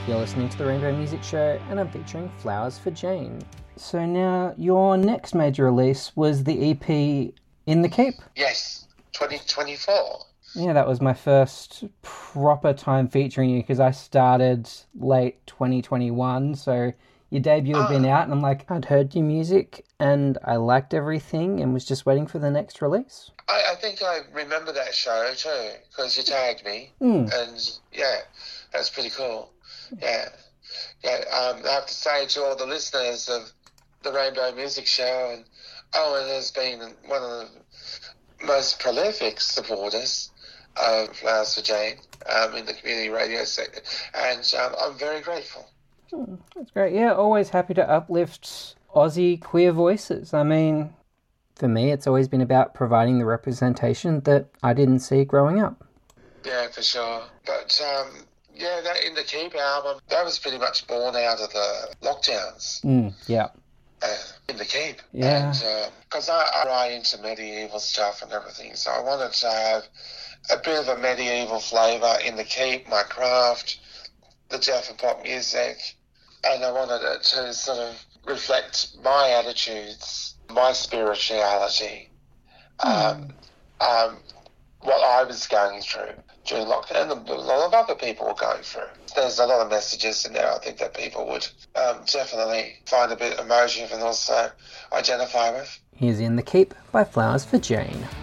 You're listening to the Rainbow Music Show, and I'm featuring Flowers for Jane. So now, your next major release was the EP In the Keep? Yes, 2024. Yeah, that was my first proper time featuring you, because I started late 2021, so your debut had been out, and I'm like, I'd heard your music, and I liked everything, and was just waiting for the next release. I think I remember that show too, because you tagged me, and yeah, that's pretty cool. Yeah. I have to say to all the listeners of the Rainbow Music Show, and Owen has been one of the most prolific supporters of Flowers for Jane in the community radio sector, and I'm very grateful. That's great. Yeah, always happy to uplift Aussie queer voices. I mean, for me, it's always been about providing the representation that I didn't see growing up. Yeah, for sure. But yeah, that In the Keep album, that was pretty much born out of the lockdowns. Yeah. In the Keep. Yeah. And because I write into medieval stuff and everything, so I wanted to have a bit of a medieval flavour in the Keep, my craft, the deaf and pop music, and I wanted it to sort of reflect my attitudes, my spirituality, what I was going through during lockdown, and a lot of other people were going through. There's a lot of messages in there I think that people would definitely find a bit emotive and also identify with. Here's In the Keep by Flowers for Jane.